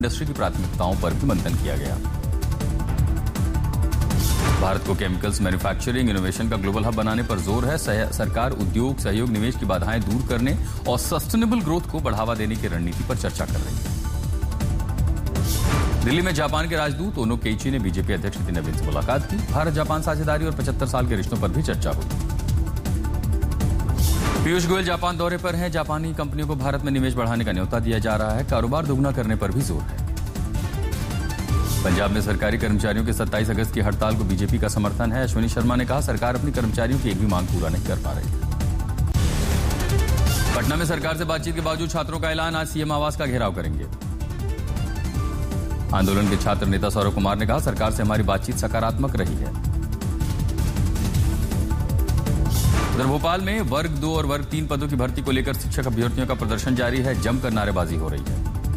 Industry की प्राथमिकताओं पर भी मंथन किया गया। भारत को केमिकल्स मैन्युफैक्चरिंग इनोवेशन का ग्लोबल हब बनाने पर जोर है। सरकार उद्योग सहयोग निवेश की बाधाएं दूर करने और सस्टेनेबल ग्रोथ को बढ़ावा देने की रणनीति पर चर्चा कर रही है। दिल्ली में जापान के राजदूत ओनो केइची ने बीजेपी अध्यक्ष नितिन नवीन से मुलाकात की। भारत जापान साझेदारी और 75 साल के रिश्तों पर भी चर्चा हुई। पीयूष गोयल जापान दौरे पर हैं। जापानी कंपनियों को भारत में निवेश बढ़ाने का न्योता दिया जा रहा है। कारोबार दोगुना करने पर भी जोर है। पंजाब में सरकारी कर्मचारियों के 27 अगस्त की हड़ताल को बीजेपी का समर्थन है। अश्विनी शर्मा ने कहा, सरकार अपनी कर्मचारियों की एक भी मांग पूरा नहीं कर पा रही। पटना में सरकार से बातचीत के बावजूद छात्रों का ऐलान, आज सीएम आवास का घेराव करेंगे। आंदोलन के छात्र नेता सौरभ कुमार ने कहा, सरकार से हमारी बातचीत सकारात्मक रही है। उधर भोपाल में वर्ग 2 और वर्ग 3 पदों की भर्ती को लेकर शिक्षक अभ्यर्थियों का प्रदर्शन जारी है। जमकर नारेबाजी हो रही है।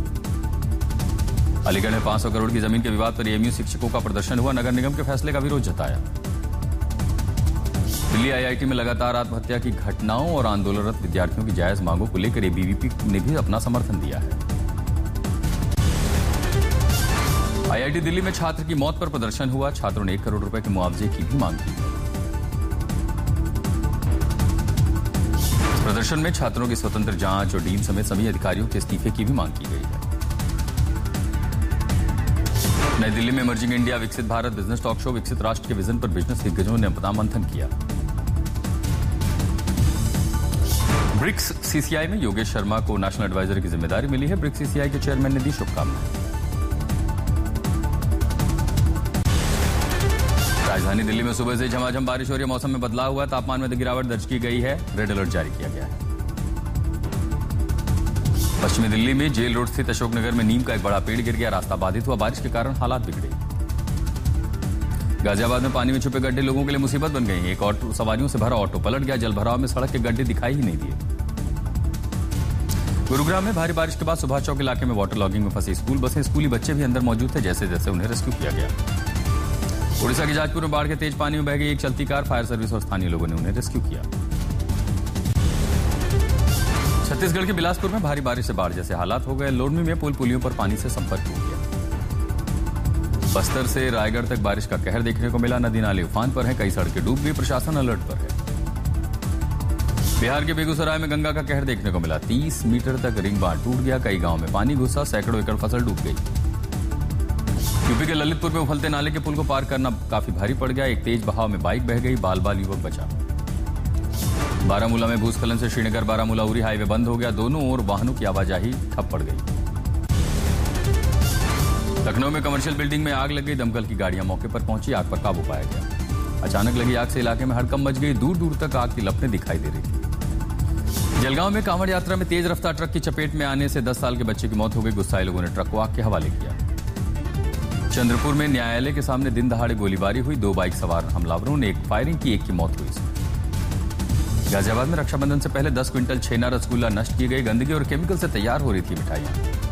अलीगढ़ में 500 करोड़ की जमीन के विवाद पर एएमयू शिक्षकों का प्रदर्शन हुआ। नगर निगम के फैसले का विरोध जताया। दिल्ली आईआईटी में लगातार आत्महत्या की घटनाओं और आंदोलनरत विद्यार्थियों की जायज मांगों को लेकर एबीवीपी ने भी अपना समर्थन दिया है। आईआईटी दिल्ली में छात्र की मौत पर प्रदर्शन हुआ। छात्रों ने 1 करोड़ रुपए के मुआवजे की भी मांग की है। प्रदर्शन में छात्रों की स्वतंत्र जांच और डीन समेत सभी अधिकारियों के इस्तीफे की भी मांग की गई है। नई दिल्ली में इमर्जिंग इंडिया विकसित भारत बिजनेस टॉक शो, विकसित राष्ट्र के विजन पर बिजनेस दिग्गजों ने अपना मंथन किया। ब्रिक्स सीसीआई में योगेश शर्मा को नेशनल एडवाइजर की जिम्मेदारी मिली है। ब्रिक्स सीसीआई के चेयरमैन ने दी शुभकामनाएं। राजधानी दिल्ली में सुबह से झमाझम बारिश हो रही है। मौसम में बदलाव हुआ। तापमान में गिरावट दर्ज की गई है। रेड अलर्ट जारी किया गया है। पश्चिमी दिल्ली में जेल रोड स्थित अशोकनगर में नीम का एक बड़ा पेड़ गिर गया। रास्ता बाधित हुआ। बारिश के कारण हालात बिगड़े। गाजियाबाद में पानी में छुपे गड्ढे लोगों के लिए मुसीबत बन गई। एक ऑटो सवारियों से भरा ऑटो पलट गया। जलभराव में सड़क के गड्ढे दिखाई ही नहीं दिए। गुरुग्राम में भारी बारिश के बाद सुभाष चौक इलाके में वाटर लॉगिंग में फंसी स्कूल बसें। स्कूली बच्चे भी अंदर मौजूद थे। जैसे जैसे उन्हें रेस्क्यू किया गया। ओडिशा के जाजपुर में बाढ़ के तेज पानी में बह गई एक चलती कार। फायर सर्विस और स्थानीय लोगों ने उन्हें रेस्क्यू किया। छत्तीसगढ़ के बिलासपुर में भारी बारिश से बाढ़ जैसे हालात हो गए। लोरमी में पुल पुलियों पर पानी से संपर्क टूट गया। बस्तर से रायगढ़ तक बारिश का कहर देखने को मिला। नदी नाले उफान पर हैं। कई सड़कें डूब गई। प्रशासन अलर्ट पर है। बिहार के बेगूसराय में गंगा का कहर देखने को मिला। 30 मीटर तक रिंग बांध टूट गया। कई गांव में पानी घुसा। सैकड़ों एकड़ फसल डूब गई। यूपी के ललितपुर में उफलते नाले के पुल को पार करना काफी भारी पड़ गया। एक तेज बहाव में बाइक बह गई। बाल बाल युवक बचा। बारामूला में भूस्खलन से श्रीनगर बारामूला उरी हाईवे बंद हो गया। दोनों ओर वाहनों की आवाजाही ठप पड़ गई। लखनऊ में कमर्शियल बिल्डिंग में आग लग गई। दमकल की गाड़ियां मौके पर पहुंची। आग पर काबू पाया गया। अचानक लगी आग से इलाके में हड़कंप मच गई। दूर दूर तक आग की लपटें दिखाई दे रही थी। जलगांव में कांवड़ यात्रा में तेज रफ्तार ट्रक की चपेट में आने से 10 साल के बच्चे की मौत हो गई। गुस्साए लोगों ने ट्रक को आग के हवाले किया। चंद्रपुर में न्यायालय के सामने दिन दहाड़े गोलीबारी हुई। 2 बाइक सवार हमलावरों ने एक फायरिंग की। एक की मौत हुई। गाजियाबाद में रक्षाबंधन से पहले 10 क्विंटल छेना रसगुल्ला नष्ट की गई। गंदगी और केमिकल से तैयार हो रही थी मिठाइयां।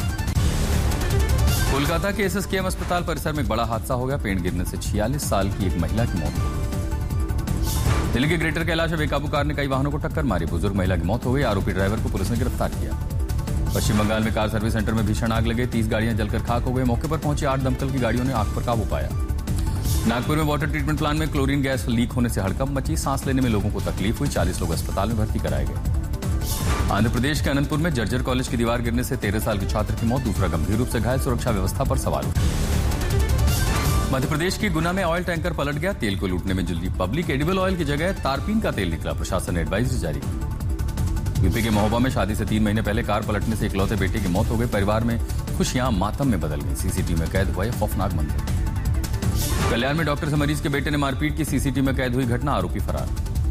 कोलकाता के एसएसकेएम अस्पताल परिसर में एक बड़ा हादसा हो गया। पेड़ गिरने से 46 साल की एक महिला की मौत हो गई। दिल्ली के ग्रेटर कैलाश में बेकाबू कार ने कई वाहनों को टक्कर मारी। बुजुर्ग महिला की मौत हो गई। आरोपी ड्राइवर को पुलिस ने गिरफ्तार किया। पश्चिम बंगाल में कार सर्विस सेंटर में भीषण आग लगे। 30 गाड़ियां जलकर खाक हो गई। मौके पर पहुंची 8 दमकल की गाड़ियों ने आग पर काबू पाया। नागपुर में वाटर ट्रीटमेंट प्लांट में क्लोरीन गैस लीक होने से हड़कंप मची। सांस लेने में लोगों को तकलीफ हुई। 40 लोग अस्पताल में भर्ती कराए गए। आंध्र प्रदेश के अनंतपुर में जर्जर कॉलेज की दीवार गिरने से 13 साल के छात्र की मौत। दूसरा गंभीर रूप से घायल। सुरक्षा व्यवस्था पर सवाल उठे। मध्य प्रदेश के गुना में ऑयल टैंकर पलट गया। तेल को लूटने में जुटी पब्लिक। एडिबल ऑयल की जगह तारपीन का तेल निकला। प्रशासन ने एडवाइजरी जारी की। यूपी के महोबा में शादी से 3 महीने पहले कार पलटने से इकलौते बेटे की मौत हो गई। परिवार में खुशियां मातम में बदल गई। सीसीटीवी में कैद हुआ यह खौफनाक मंजर। कल्याण में डॉक्टर से मरीज के बेटे ने मारपीट की। सीसीटीवी में कैद हुई घटना। आरोपी फरार।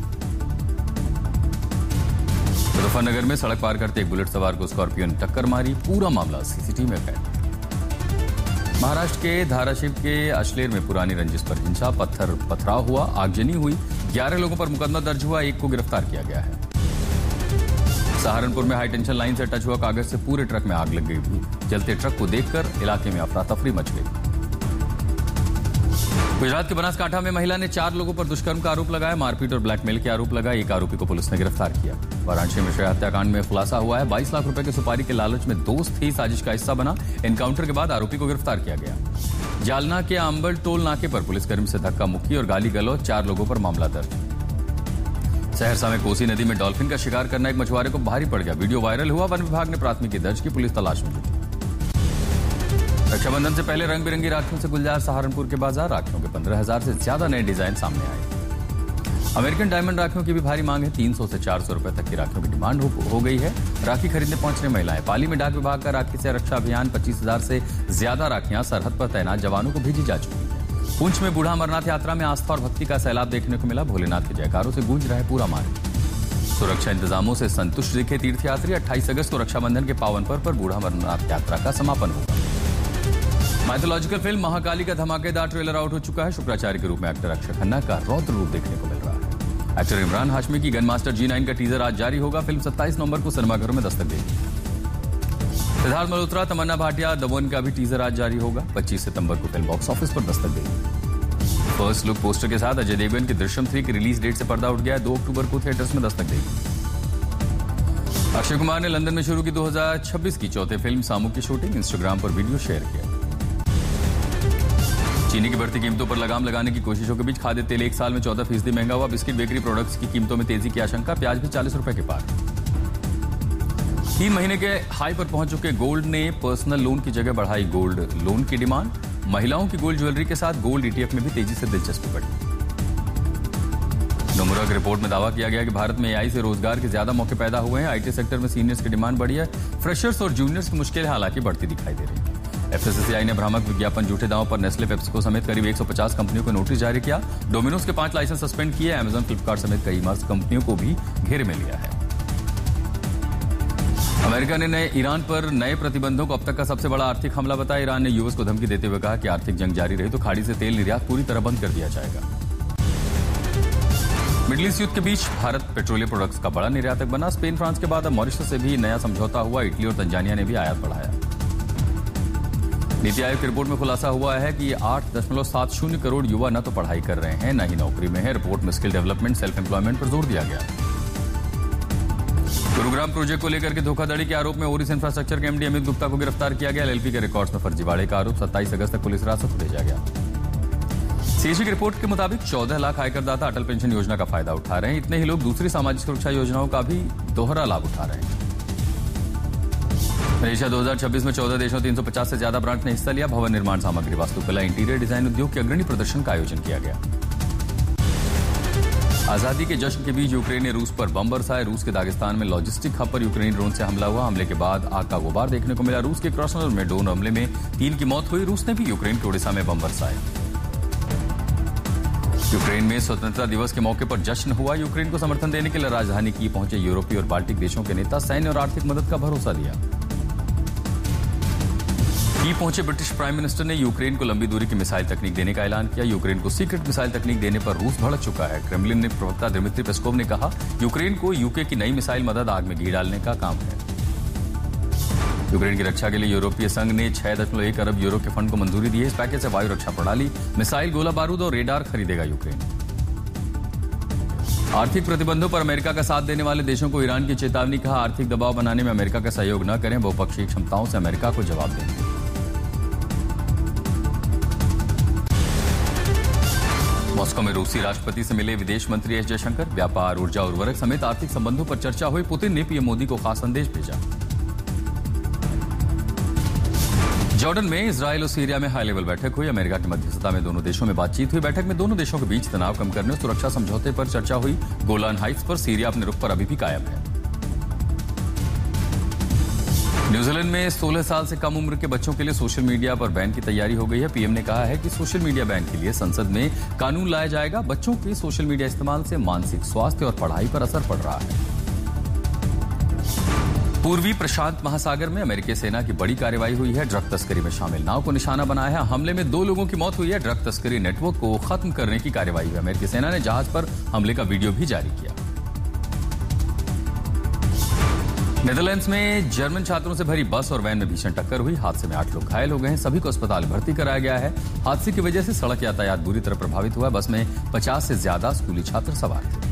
मुजफ्फरनगर में सड़क पार करते एक बुलेट सवार को स्कॉर्पियो ने टक्कर मारी। पूरा मामला सीसीटीवी में कैद। महाराष्ट्र के धाराशिव के अशलेर में पुरानी रंजिश पर हिंसा। पथराव हुआ। आगजनी हुई। 11 लोगों पर मुकदमा दर्ज हुआ। एक को गिरफ्तार किया गया है। सहारनपुर में हाई टेंशन लाइन से टच हुआ कागज से पूरे ट्रक में आग लग गई। जलते ट्रक को देखकर इलाके में अफरा तफरी मच गई। गुजरात के बनासकांठा में महिला ने 4 लोगों पर दुष्कर्म का आरोप लगाया, मारपीट और ब्लैकमेल के आरोप लगाए। एक आरोपी को पुलिस ने गिरफ्तार किया। वाराणसी में हत्याकांड में खुलासा हुआ है, 22 लाख रुपए की सुपारी के लालच में दोस्त ही साजिश का हिस्सा बना। एनकाउंटर के बाद आरोपी को गिरफ्तार किया गया। जालना के अंबल टोल नाके पर पुलिसकर्मी से धक्का मुक्की और गाली गलौज, 4 लोगों पर मामला दर्ज। सहरसा में कोसी नदी में डॉल्फिन का शिकार करना एक मछुआरे को भारी पड़ गया, वीडियो वायरल हुआ। वन विभाग ने प्राथमिकी दर्ज की, पुलिस तलाश में जुटी। रक्षाबंधन से पहले रंग बिरंगी राखियों से गुलजार सहारनपुर के बाजार, राखियों के 15,000 से ज्यादा नए डिजाइन सामने आए। अमेरिकन डायमंड राखियों की भी भारी मांग है, 300 से 400 रुपए तक की राखियों की डिमांड हो गई है। राखी खरीदने पहुंचने महिलाएं। पाली में डाक विभाग का राखी से रक्षा अभियान, 25,000 से ज्यादा राखियां सरहद पर तैनात जवानों को भेजी जा चुकी है। पुंछ में बूढ़ा अमरनाथ यात्रा में आस्था और भक्ति का सैलाब देखने को मिला, भोलेनाथ के जयकारों से गूंज रहे पूरा मार्ग। सुरक्षा इंतजामों से संतुष्ट दिखे तीर्थयात्री। 28 अगस्त को रक्षाबंधन के पावन पर्व पर बूढ़ा अमरनाथ यात्रा का समापन होगा। माइथोलॉजिकल फिल्म महाकाली का धमाकेदार ट्रेलर आउट हो चुका है। शुक्राचार्य के रूप में एक्टर अक्षय खन्ना का रौद्र रूप देखने को मिल रहा है। एक्टर इमरान हाशमी की गन मास्टर G9 का टीजर आज जारी होगा। फिल्म 27 नवंबर को सिनेमाघरों में दस्तक देगी। सिद्धार्थ मल्होत्रा, तमन्ना भाटिया, द वन का भी टीजर आज जारी होगा। 25 सितंबर को फिल्म बॉक्स ऑफिस पर दस्तक देगी। फर्स्ट लुक पोस्टर के साथ अजय देवगन की दृश्यम 3 की रिलीज डेट से पर्दा उठ गया है। 2 अक्टूबर को थिएटर्स में दस्तक देगी। अक्षय कुमार ने लंदन में शुरू की 2026 की चौथे फिल्म सामू की शूटिंग, इंस्टाग्राम पर वीडियो शेयर किया। चीनी की बढ़ती कीमतों पर लगाम लगाने की कोशिशों के बीच खाद्य तेल 1 साल में 14% महंगा हुआ। बिस्किट बेकरी प्रोडक्ट्स की कीमतों में तेजी की आशंका, प्याज भी 40 रुपए के पार। 3 महीने के हाई पर पहुंच चुके गोल्ड ने पर्सनल लोन की जगह बढ़ाई गोल्ड लोन की डिमांड। महिलाओं की गोल्ड ज्वेलरी के साथ गोल्ड ETF में भी तेजी से दिलचस्पी बढ़ी। नोमुरा की रिपोर्ट में दावा किया गया कि भारत में AI से रोजगार के ज्यादा मौके पैदा हुए हैं। IT सेक्टर में सीनियर्स की डिमांड बढ़ी है। फ्रेशर्स और जूनियर्स की मुश्किल हालांकि बढ़ती दिखाई दे रही है। FSSAI ने भ्रामक विज्ञापन झूठे दावों पर नेस्ले, पेप्सिको समेत करीब 150 कंपनियों को नोटिस जारी किया। डोमिनोज के 5 लाइसेंस सस्पेंड किए। अमेजन, फ्लिपकार्ट समेत कई मार्स कंपनियों को भी घेरे में लिया है। अमेरिका ने ईरान पर नए प्रतिबंधों को अब तक का सबसे बड़ा आर्थिक हमला बताया। ईरान ने यूएस को धमकी देते हुए कहा कि आर्थिक जंग जारी रही तो खाड़ी से तेल निर्यात पूरी तरह बंद कर दिया जाएगा। मिडिल ईस्ट युद्ध के बीच भारत पेट्रोलियम प्रोडक्ट्स का बड़ा निर्यातक बना। स्पेन, फ्रांस के बाद अब मॉरिशस से भी नया समझौता हुआ। इटली और तंजानिया ने भी आयात बढ़ाया। नीति आयोग की रिपोर्ट में खुलासा हुआ है कि 8.70 करोड़ युवा न तो पढ़ाई कर रहे हैं, न ही नौकरी में है। रिपोर्ट में स्किल डेवलपमेंट, सेल्फ एम्प्लॉयमेंट पर जोर दिया गया। गुरुग्राम प्रोजेक्ट को लेकर के धोखाधड़ी के आरोप में ओरिस इंफ्रास्ट्रक्चर के MD अमित गुप्ता को गिरफ्तार किया गया। LLP के रिकॉर्ड्स में फर्जीवाड़े का आरोप, 27 अगस्त तक पुलिस हिरासत में भेजा गया। CAG की रिपोर्ट के मुताबिक 14 लाख आयकरदाता अटल पेंशन योजना का फायदा उठा रहे हैं। इतने ही लोग दूसरी सामाजिक सुरक्षा योजनाओं का भी दोहरा लाभ उठा रहे हैं। मलेशिया 2026 में 14 देशों 350 से ज्यादा ब्रांच ने हिस्सा लिया। भवन निर्माण सामग्री, वास्तुकला, इंटीरियर डिजाइन उद्योग के अग्रणी प्रदर्शन का आयोजन किया गया। आजादी के जश्न के बीच यूक्रेन ने रूस पर बम बरसाए। रूस के दागिस्तान में लॉजिस्टिक हब पर यूक्रेनी ड्रोन से हमला हुआ। हमले के बाद आग का गुबार देखने को मिला। रूस के क्रॉसनर में ड्रोन हमले में 3 की मौत हुई। रूस ने भी यूक्रेन के ओडिशा में बम बरसाए। यूक्रेन में स्वतंत्रता दिवस के मौके पर जश्न हुआ। यूक्रेन को समर्थन देने के लिए राजधानी की पहुंचे यूरोपीय और बाल्टिक देशों के नेता सैन्य और आर्थिक मदद का भरोसा दिया। की पहुंचे ब्रिटिश प्राइम मिनिस्टर ने यूक्रेन को लंबी दूरी की मिसाइल तकनीक देने का ऐलान किया। यूक्रेन को सीक्रेट मिसाइल तकनीक देने पर रूस भड़क चुका है। क्रेमलिन ने प्रवक्ता दिमित्री पेस्कोव ने कहा, यूक्रेन को यूके की नई मिसाइल मदद आग में घी डालने का काम है। यूक्रेन की रक्षा के लिए यूरोपीय संघ ने 6.1 अरब यूरो के फंड को मंजूरी दी है। इस पैकेज से वायु रक्षा प्रणाली, मिसाइल, गोला बारूद और रेडार खरीदेगा यूक्रेन। आर्थिक प्रतिबंधों पर अमेरिका का साथ देने वाले देशों को ईरान की चेतावनी, कहा आर्थिक दबाव बनाने में अमेरिका का सहयोग न करें, बहुपक्षीय क्षमताओं से अमेरिका को जवाब देंगे। मॉस्को में रूसी राष्ट्रपति से मिले विदेश मंत्री एस जयशंकर। व्यापार, ऊर्जा, उर्वरक समेत आर्थिक संबंधों पर चर्चा हुई। पुतिन ने पीएम मोदी को खास संदेश भेजा। जॉर्डन में इजरायल और सीरिया में हाई लेवल बैठक हुई। अमेरिका की मध्यस्थता में दोनों देशों में बातचीत हुई। बैठक में दोनों देशों के बीच तनाव कम करने और सुरक्षा समझौते पर चर्चा हुई। गोलान हाइट्स पर सीरिया अपने रुख पर अभी भी कायम है। न्यूजीलैंड में 16 साल से कम उम्र के बच्चों के लिए सोशल मीडिया पर बैन की तैयारी हो गई है। पीएम ने कहा है कि सोशल मीडिया बैन के लिए संसद में कानून लाया जाएगा। बच्चों के सोशल मीडिया इस्तेमाल से मानसिक स्वास्थ्य और पढ़ाई पर असर पड़ रहा है। पूर्वी प्रशांत महासागर में अमेरिकी सेना की बड़ी कार्रवाई हुई है। ड्रग तस्करी में शामिल नाव को निशाना बनाया है। हमले में 2 लोगों की मौत हुई है। ड्रग तस्करी नेटवर्क को खत्म करने की कार्रवाई हुई। अमेरिकी सेना ने जहाज पर हमले का वीडियो भी जारी किया। नेदरलैंड्स में जर्मन छात्रों से भरी बस और वैन में भीषण टक्कर हुई। हादसे में 8 लोग घायल हो गए हैं। सभी को अस्पताल भर्ती कराया गया है। हादसे की वजह से सड़क यातायात बुरी तरह प्रभावित हुआ। बस में 50 से ज्यादा स्कूली छात्र सवार थे।